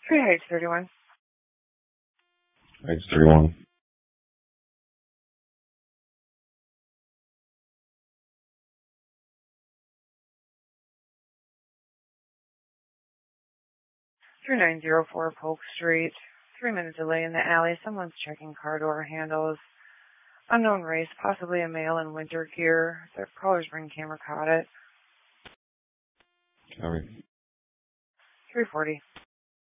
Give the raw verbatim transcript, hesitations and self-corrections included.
Three Heights thirty-one. Heights thirty-one. three nine zero four Polk Street. Three minute delay in the alley. Someone's checking car door handles. Unknown race, possibly a male in winter gear. Their caller's ring camera caught it. Copy. three forty.